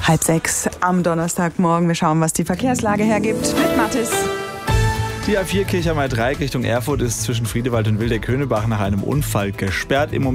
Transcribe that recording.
5:30 am Donnerstagmorgen. Wir schauen, was die Verkehrslage hergibt mit Mathis. Die A4 Kirchheimer Dreieck Richtung Erfurt ist zwischen Friedewald und Wildeck-Höhnebach nach einem Unfall gesperrt. Im Moment